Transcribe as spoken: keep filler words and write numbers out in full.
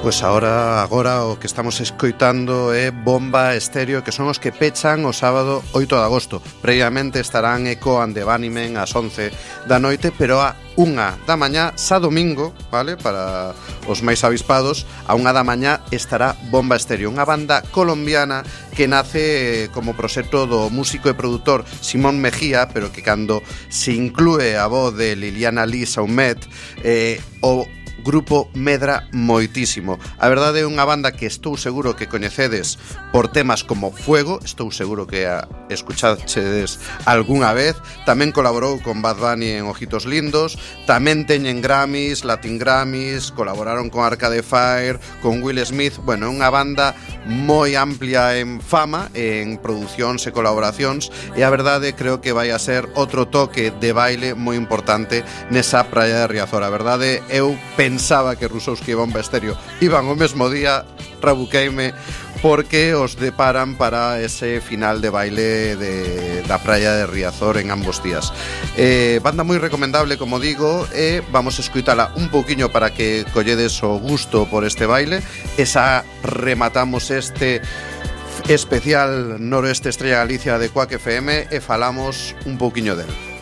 Pois agora, agora o que estamos escoitando é Bomba Estéreo, que son os que pechan o sábado oito de agosto. Previamente estarán Echo and the Bunnymen ás once da noite, pero a unha da mañá, xa domingo, vale, para os máis avispados, a unha da mañá estará Bomba Estéreo, unha banda colombiana que nace como proxecto do músico e produtor Simón Mejía, pero que cando se inclúe a voz de Liliana Lee Saumet, eh, o grupo medra moitísimo. A verdade é unha banda que estou seguro que coñecedes por temas como Fuego, estou seguro que a escuchachedes algunha vez. Tamén colaborou con Bad Bunny en Ojitos Lindos, tamén teñen Grammys, Latin Grammys, colaboraron con Arcade Fire, con Will Smith. Bueno, unha banda moi amplia en fama, en producións e colaboracións, e a verdade creo que vai a ser outro toque de baile moi importante nesa praia de Riazor. A verdade, eu pensaba que Rusowski e Bomba Estéreo iban o mesmo día, rabuqueime, porque os deparan para ese final de baile de, da praia de Riazor en ambos días. Eh, banda moi recomendable, como digo, e vamos a escuitala un pouquiño para que colledes o gusto por este baile. Esa rematamos este especial Noroeste Estrella Galicia de Quack F M e falamos un pouquiño del.